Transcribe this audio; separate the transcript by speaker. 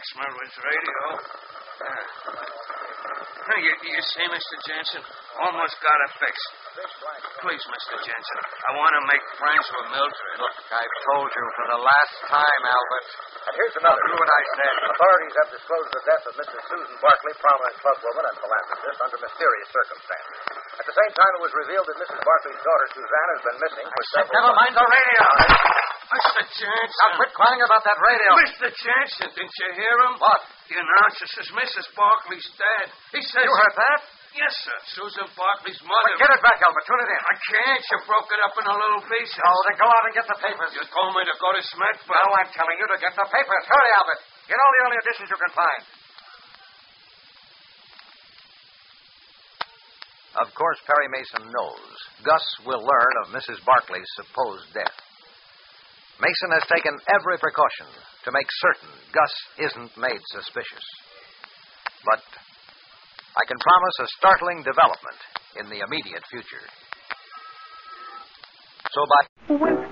Speaker 1: smell his radio. You see, Mr. Jensen? Almost got it fixed. Please, Mr. Jensen, I want to make friends with Mildred.
Speaker 2: Look, I've told you for the last time, Albert.
Speaker 3: And here's another.
Speaker 2: Do what I said.
Speaker 3: Authorities have disclosed the death of Mrs. Susan Barkley, prominent clubwoman and philanthropist, under mysterious circumstances. At the same time, it was revealed that Mrs. Barkley's daughter, Suzanne, has been missing for several
Speaker 2: Never mind the radio.
Speaker 1: Mr. Jensen.
Speaker 2: Now quit crying about that radio.
Speaker 1: Mr. Jensen, didn't you hear him?
Speaker 2: What?
Speaker 1: The announcer says Mrs. Barkley's dead. He says...
Speaker 2: You heard that?
Speaker 1: Yes, sir. Susan Barkley's mother...
Speaker 2: Well, get it back, Albert. Tune it in.
Speaker 1: I can't. You broke it up in a little pieces.
Speaker 2: Oh, then go out and get the papers.
Speaker 1: You told me to go to Smith, but...
Speaker 2: Now I'm telling you to get the papers. Hurry, Albert. Get all the early editions you can find. Of course, Perry Mason knows Gus will learn of Mrs. Barkley's supposed death. Mason has taken every precaution to make certain Gus isn't made suspicious. But I can promise a startling development in the immediate future. So by...